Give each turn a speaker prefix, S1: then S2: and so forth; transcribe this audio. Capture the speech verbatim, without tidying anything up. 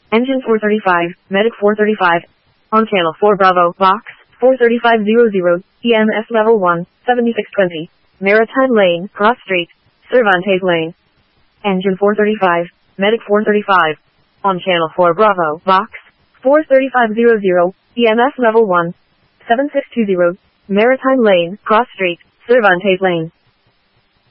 S1: Engine four thirty-five, Medic four thirty-five. On channel four Bravo, Box, four thirty-five hundred, E M S level one, seventy-six twenty. Maritime Lane, Cross Street, Cervantes Lane. Engine four thirty-five, Medic four thirty-five. On channel four Bravo, Box, four thirty-five hundred, E M S level one, seven six two zero. Maritime Lane, Cross Street, Cervantes Lane.